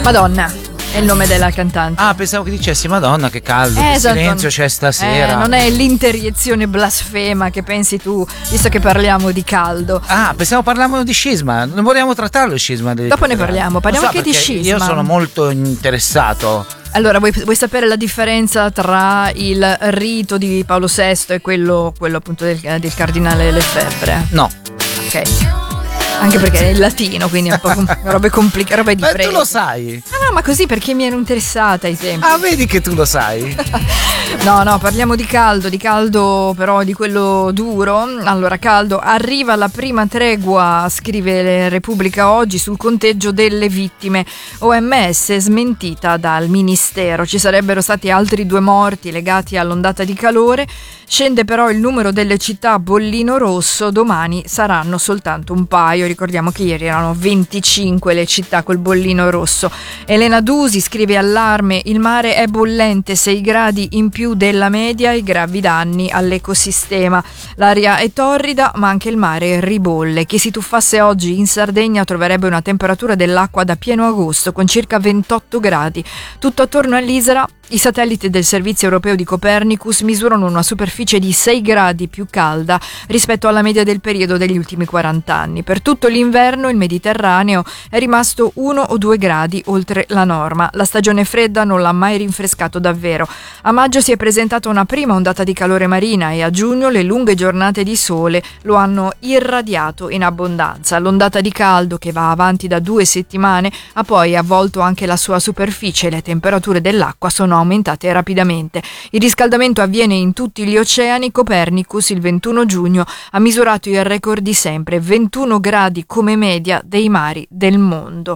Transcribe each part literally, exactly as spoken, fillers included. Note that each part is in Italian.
Madonna è il nome della cantante. Ah, pensavo che dicessi Madonna che caldo, eh, che esatto. silenzio c'è stasera. Eh, non è l'interiezione blasfema che pensi tu, visto che parliamo di caldo. Ah, pensavo parlavamo di scisma. Non vogliamo trattarlo il scisma. Dopo ne parliamo, parliamo so, anche di scisma. Io sono molto interessato. Allora, vuoi, vuoi sapere la differenza tra il rito di Paolo sesto e quello, quello appunto del, del cardinale Lefebvre? No. Ok. Anche perché è in latino, quindi è un po' com- robe complicate, robe di Ma preti. tu lo sai? Ah no, ma così perché mi ero interessata ai tempi. Ah, vedi che tu lo sai? No, no, parliamo di caldo, di caldo però di quello duro. Allora, caldo, arriva la prima tregua, scrive Repubblica oggi, sul conteggio delle vittime. O M S smentita dal Ministero. Ci sarebbero stati altri due morti legati all'ondata di calore. Scende però il numero delle città bollino rosso, domani saranno soltanto un paio. Ricordiamo che ieri erano venticinque le città col bollino rosso. Elena Dusi scrive allarme, il mare è bollente, sei gradi in più della media e gravi danni all'ecosistema. L'aria è torrida ma anche il mare ribolle. Chi si tuffasse oggi in Sardegna troverebbe una temperatura dell'acqua da pieno agosto con circa ventotto gradi. Tutto attorno all'isola i satelliti del Servizio Europeo di Copernicus misurano una superficie di sei gradi più calda rispetto alla media del periodo degli ultimi quaranta anni. Per tutto l'inverno il Mediterraneo è rimasto uno o due gradi oltre la norma. La stagione fredda non l'ha mai rinfrescato davvero. A maggio si è presentata una prima ondata di calore marina e a giugno le lunghe giornate di sole lo hanno irradiato in abbondanza. L'ondata di caldo, che va avanti da due settimane, ha poi avvolto anche la sua superficie e le temperature dell'acqua sono aumentate rapidamente. Il riscaldamento avviene in tutti gli oceani. Copernicus il ventuno giugno ha misurato il record di sempre, ventuno gradi come media dei mari del mondo.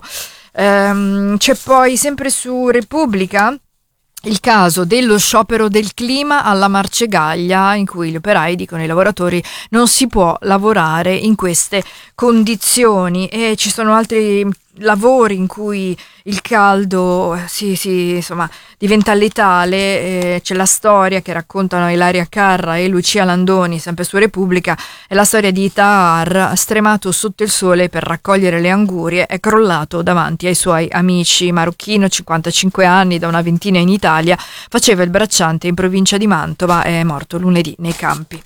Ehm, c'è poi sempre su Repubblica il caso dello sciopero del clima alla Marcegaglia, in cui gli operai dicono ai lavoratori non si può lavorare in queste condizioni, e ci sono altri lavori in cui il caldo si, si, insomma, diventa letale. Eh, c'è la storia che raccontano Ilaria Carra e Lucia Landoni, sempre su Repubblica, è la storia di Tahar, stremato sotto il sole per raccogliere le angurie, è crollato davanti ai suoi amici. Marocchino, cinquantacinque anni, da una ventina in Italia, faceva il bracciante in provincia di Mantova, è morto lunedì nei campi.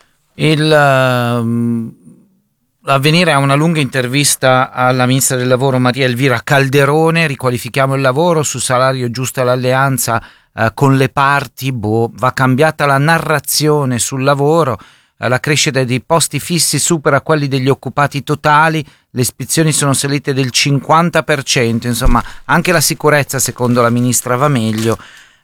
Il... Um... L'Avvenire ha una lunga intervista alla ministra del lavoro Maria Elvira Calderone. Riqualifichiamo il lavoro, sul salario giusto all'alleanza eh, con le parti, boh, va cambiata la narrazione sul lavoro, eh, la crescita dei posti fissi supera quelli degli occupati totali, le ispezioni sono salite del cinquanta per cento, insomma anche la sicurezza secondo la ministra va meglio.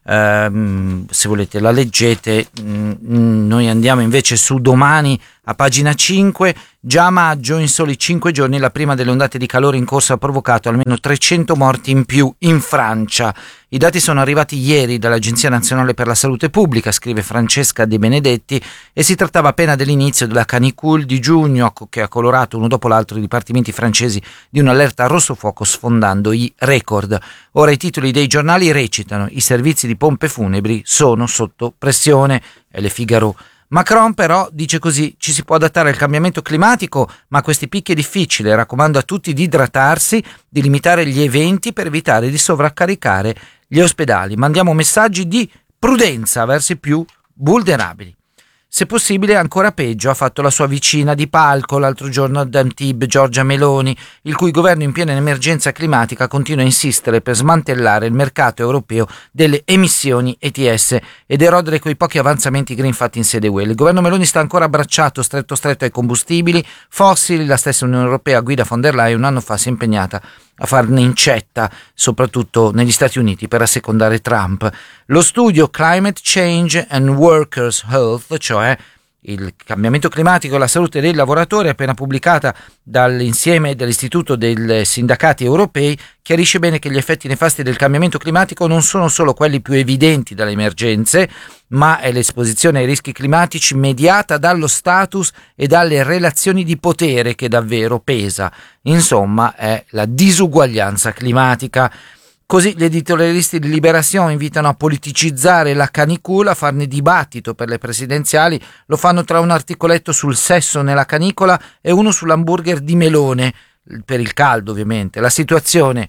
Uh, se volete la leggete. Mm, noi andiamo invece su Domani a pagina cinque. Già a maggio, in soli cinque giorni, la prima delle ondate di calore in corso ha provocato almeno trecento morti in più in Francia. I dati sono arrivati ieri dall'Agenzia Nazionale per la Salute Pubblica, scrive Francesca De Benedetti, e si trattava appena dell'inizio della canicule di giugno, che ha colorato uno dopo l'altro i dipartimenti francesi di un'allerta rosso fuoco, sfondando i record. Ora i titoli dei giornali recitano: i servizi di pompe funebri sono sotto pressione, e Le Figaro. Macron però dice così: ci si può adattare al cambiamento climatico, ma questi picchi è difficile, raccomando a tutti di idratarsi, di limitare gli eventi per evitare di sovraccaricare gli ospedali. Mandiamo messaggi di prudenza verso i più vulnerabili. Se possibile ancora peggio ha fatto la sua vicina di palco l'altro giorno ad Antibes, Giorgia Meloni, il cui governo in piena emergenza climatica continua a insistere per smantellare il mercato europeo delle emissioni E T S ed erodere quei pochi avanzamenti green fatti in sede U E. Il governo Meloni sta ancora abbracciato stretto stretto ai combustibili fossili. La stessa Unione Europea, guida von der Leyen, un anno fa si è impegnata a farne incetta, soprattutto negli Stati Uniti, per assecondare Trump. Lo studio Climate Change and Workers' Health, cioè il cambiamento climatico e la salute dei lavoratori, appena pubblicata dall'insieme dell'Istituto dei Sindacati Europei, chiarisce bene che gli effetti nefasti del cambiamento climatico non sono solo quelli più evidenti dalle emergenze, ma è l'esposizione ai rischi climatici mediata dallo status e dalle relazioni di potere che davvero pesa. Insomma, è la disuguaglianza climatica. Così gli editorialisti di Libération invitano a politicizzare la canicula, a farne dibattito per le presidenziali. Lo fanno tra un articoletto sul sesso nella canicola e uno sull'hamburger di melone, per il caldo ovviamente. La situazione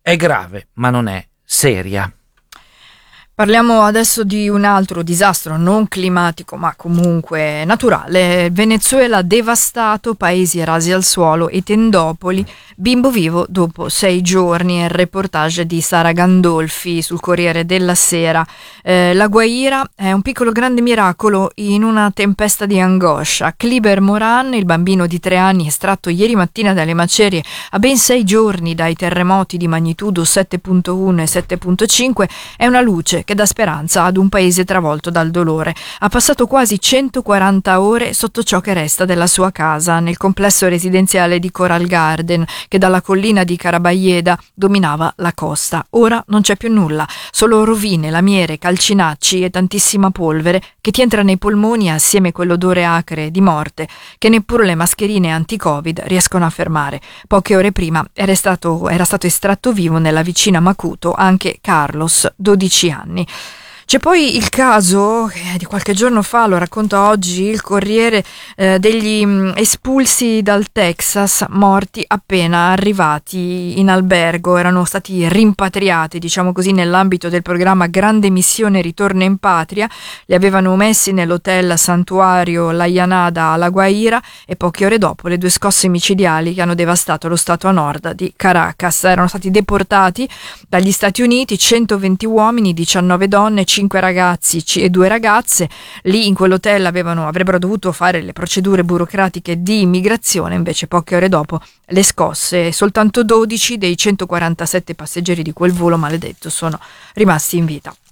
È grave, ma non è seria. Parliamo adesso di un altro disastro non climatico ma comunque naturale. Venezuela devastato, paesi rasi al suolo e tendopoli, bimbo vivo dopo sei giorni. È il reportage di Sara Gandolfi sul Corriere della Sera. Eh, la Guaira è un piccolo grande miracolo in una tempesta di angoscia. Kliber Moran, il bambino di tre anni estratto ieri mattina dalle macerie a ben sei giorni dai terremoti di magnitudo sette virgola uno e sette virgola cinque, è una luce che dà speranza ad un paese travolto dal dolore. Ha passato quasi centoquaranta ore sotto ciò che resta della sua casa, nel complesso residenziale di Coral Garden, che dalla collina di Carabayeda dominava la costa. Ora non c'è più nulla, solo rovine, lamiere, calcinacci e tantissima polvere che ti entra nei polmoni assieme a quell'odore acre di morte che neppure le mascherine anti-Covid riescono a fermare. Poche ore prima era stato, era stato estratto vivo nella vicina Macuto anche Carlos, dodici anni. C'è poi il caso che di qualche giorno fa, lo racconta oggi il Corriere, eh, degli mh, espulsi dal Texas, morti appena arrivati in albergo. Erano stati rimpatriati, diciamo così, nell'ambito del programma Grande Missione Ritorno in Patria. Li avevano messi nell'hotel Santuario La Llanada alla Guaira e poche ore dopo le due scosse micidiali che hanno devastato lo stato a nord di Caracas. Erano stati deportati dagli Stati Uniti centoventi uomini, diciannove donne, cinque ragazzi e due ragazze. Lì in quell'hotel avevano, avrebbero dovuto fare le procedure burocratiche di immigrazione, invece poche ore dopo le scosse. Soltanto dodici dei centoquarantasette passeggeri di quel volo maledetto sono rimasti in vita.